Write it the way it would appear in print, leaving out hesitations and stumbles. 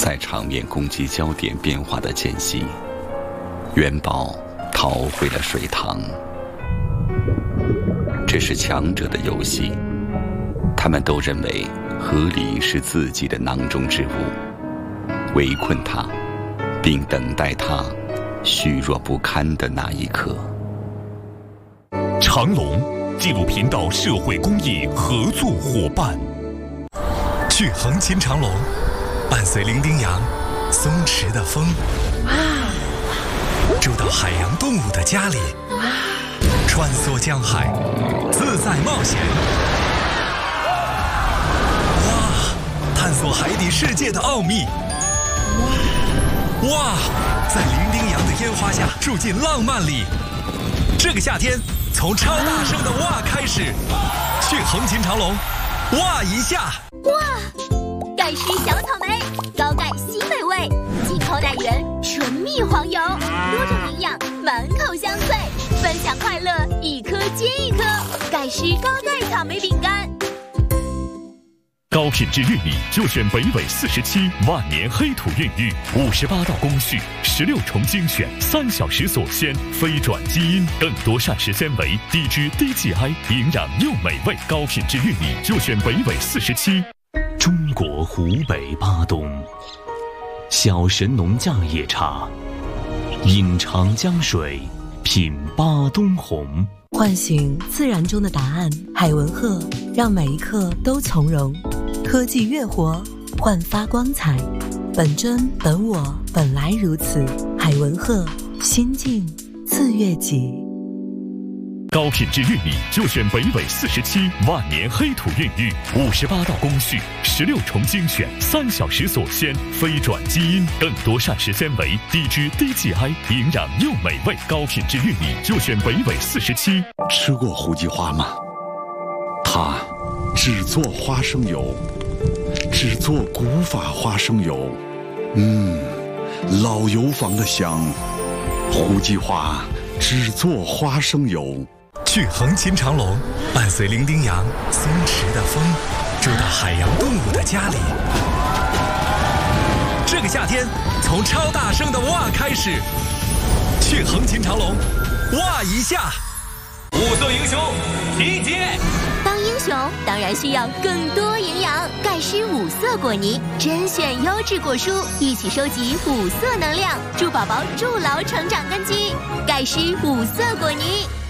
在场面攻击焦点变化的间隙，元宝逃回了水塘。这是强者的游戏，他们都认为河狸是自己的囊中之物，围困他，并等待他虚弱不堪的那一刻。 长隆纪录频道社会公益合作伙伴，去横琴长隆，伴随伶仃洋松弛的风，住到海洋动物的家里，穿梭江海，自在冒险。哇，探索海底世界的奥秘。哇，在伶仃洋的烟花下住进浪漫里。这个夏天，从超大声的哇开始，去横琴长隆，哇一下！ 哇，盖诗小草莓，高钙新美味，进口奶源，纯蜜黄油，多种营养，满口香脆，分享快乐，一颗接一颗。盖诗高钙草莓饼干。 高品质玉米就选北纬47万年黑土孕育，58道工序，16重精选，3小时锁鲜，非转基因，更多膳食纤维，低脂低 GI， 营养又美味。高品质玉米就选北纬47。中国湖北巴东，小神农架野茶，饮长江水，品巴东红。 唤醒自然中的答案，海文鹤让每一刻都从容。科技越活，焕发光彩。本真本我，本来如此。海文鹤，心境自悦己。 高品质玉米就选北纬47万年黑土孕育，58道工序，16重精选，3小时锁鲜，非转基因，更多膳食纤维，低脂低 GI， 营养又美味。高品质玉米就选北纬47。 吃过胡姬花吗？它只做花生油，只做古法花生油，老油坊的香。胡姬花只做花生油。 去横琴长隆，伴随伶仃洋松弛的风，住到海洋动物的家里。这个夏天，从超大声的哇开始，去横琴长隆，哇一下！五色英雄集结。 当英雄当然需要更多营养，盖诗5色果泥，甄选优质果蔬，一起收集5色能量，助宝宝筑牢成长根基。盖诗5色果泥。